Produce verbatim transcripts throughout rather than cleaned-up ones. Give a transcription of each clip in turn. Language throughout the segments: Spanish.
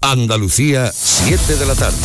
Andalucía, siete de la tarde.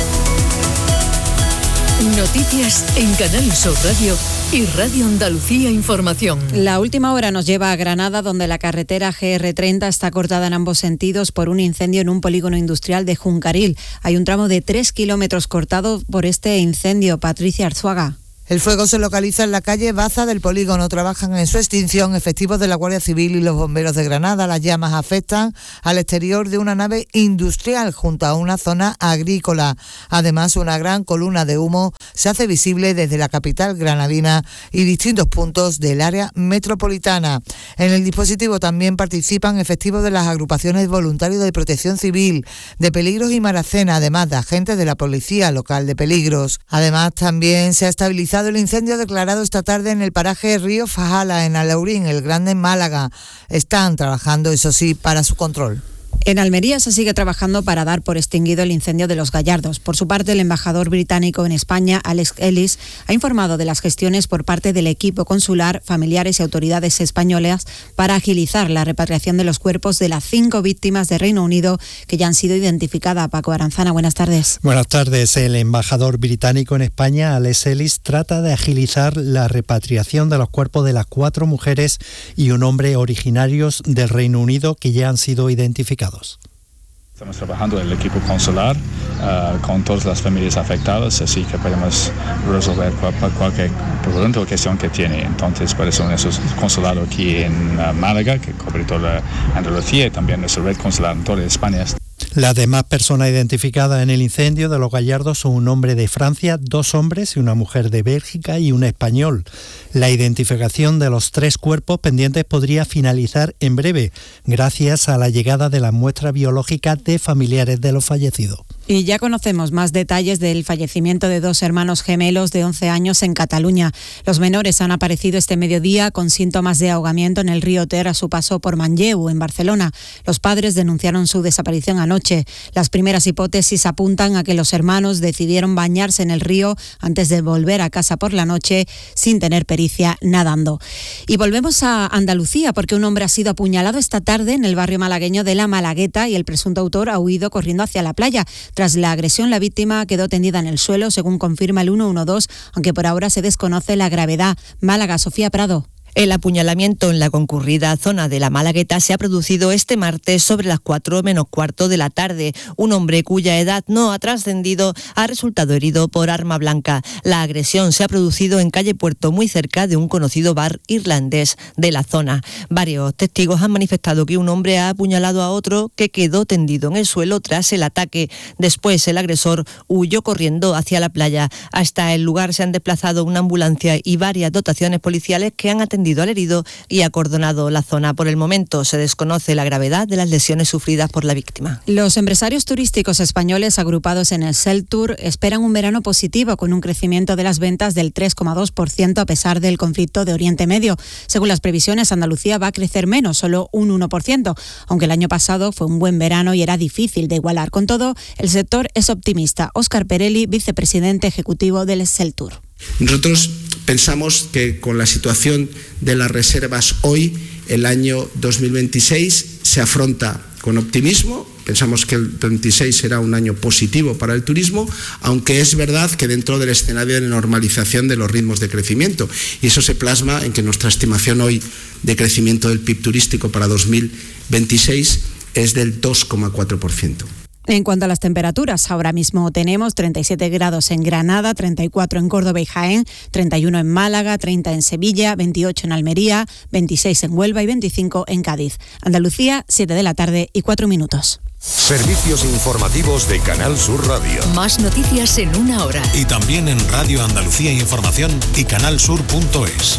Noticias en Canal Sur Radio y Radio Andalucía Información. La última hora nos lleva a Granada, donde la carretera G R treinta está cortada en ambos sentidos por un incendio en un polígono industrial de Juncaril. Hay un tramo de tres kilómetros cortado por este incendio. Patricia Arzuaga. El fuego se localiza en la calle Baza del polígono. Trabajan en su extinción efectivos de la Guardia Civil y los bomberos de Granada. Las llamas afectan al exterior de una nave industrial junto a una zona agrícola. Además, una gran columna de humo se hace visible desde la capital granadina y distintos puntos del área metropolitana. En el dispositivo también participan efectivos de las agrupaciones voluntarios de protección civil, de peligros y Maracena, además de agentes de la Policía Local de Peligros. Además, también se ha estabilizado el incendio declarado esta tarde en el paraje Río Fajala, en Alaurín, el Grande, en Málaga. Están trabajando, eso sí, para su control. En Almería se sigue trabajando para dar por extinguido el incendio de Los Gallardos. Por su parte, el embajador británico en España, Alex Ellis, ha informado de las gestiones por parte del equipo consular, familiares y autoridades españolas para agilizar la repatriación de los cuerpos de las cinco víctimas de Reino Unido que ya han sido identificadas. Paco Aranzana, buenas tardes. Buenas tardes. El embajador británico en España, Alex Ellis, trata de agilizar la repatriación de los cuerpos de las cuatro mujeres y un hombre originarios del Reino Unido que ya han sido identificados. Estamos trabajando en el equipo consular uh, con todas las familias afectadas, así que podemos resolver cual, cualquier pregunta o cuestión que tiene. Entonces, por eso nuestro consulado aquí en uh, Málaga, que cubre toda Andalucía, y también nuestra red consular en toda España. Las demás personas identificadas en el incendio de Los Gallardos son un hombre de Francia, dos hombres y una mujer de Bélgica y un español. La identificación de los tres cuerpos pendientes podría finalizar en breve, gracias a la llegada de las muestras biológicas de familiares de los fallecidos. Y ya conocemos más detalles del fallecimiento de dos hermanos gemelos de once años en Cataluña. Los menores han aparecido este mediodía con síntomas de ahogamiento en el río Ter a su paso por Manlleu, en Barcelona. Los padres denunciaron su desaparición anoche. Las primeras hipótesis apuntan a que los hermanos decidieron bañarse en el río antes de volver a casa por la noche sin tener pericia nadando. Y volvemos a Andalucía, porque un hombre ha sido apuñalado esta tarde en el barrio malagueño de La Malagueta y el presunto autor ha huido corriendo hacia la playa. Tras la agresión, la víctima quedó tendida en el suelo, según confirma el ciento doce, aunque por ahora se desconoce la gravedad. Málaga, Sofía Prado. El apuñalamiento en la concurrida zona de La Malagueta se ha producido este martes sobre las cuatro menos cuarto de la tarde. Un hombre cuya edad no ha trascendido ha resultado herido por arma blanca. La agresión se ha producido en calle Puerto, muy cerca de un conocido bar irlandés de la zona. Varios testigos han manifestado que un hombre ha apuñalado a otro que quedó tendido en el suelo tras el ataque. Después, el agresor huyó corriendo hacia la playa. Hasta el lugar se han desplazado una ambulancia y varias dotaciones policiales que han atendido al herido y acordonado la zona. Por el momento se desconoce la gravedad de las lesiones sufridas por la víctima. Los empresarios turísticos españoles agrupados en el Seltour esperan un verano positivo con un crecimiento de las ventas del tres coma dos por ciento a pesar del conflicto de Oriente Medio. Según las previsiones, Andalucía va a crecer menos, solo un uno por ciento, aunque el año pasado fue un buen verano y era difícil de igualar. Con todo, el sector es optimista. Óscar Perelli, vicepresidente ejecutivo del Seltour. Nosotros pensamos que con la situación de las reservas hoy, el año dos mil veintiséis se afronta con optimismo. Pensamos que el veintiséis será un año positivo para el turismo, aunque es verdad que dentro del escenario de normalización de los ritmos de crecimiento. Y eso se plasma en que nuestra estimación hoy de crecimiento del P I B turístico para dos mil veintiséis es del dos coma cuatro por ciento. En cuanto a las temperaturas, ahora mismo tenemos treinta y siete grados en Granada, treinta y cuatro en Córdoba y Jaén, treinta y uno en Málaga, treinta en Sevilla, veintiocho en Almería, veintiséis en Huelva y veinticinco en Cádiz. Andalucía, siete de la tarde y cuatro minutos. Servicios informativos de Canal Sur Radio. Más noticias en una hora. Y también en Radio Andalucía Información y canalsur punto es.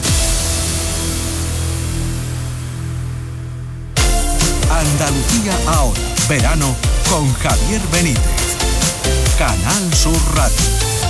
Andalucía ahora. Verano con Javier Benítez. Canal Sur Radio.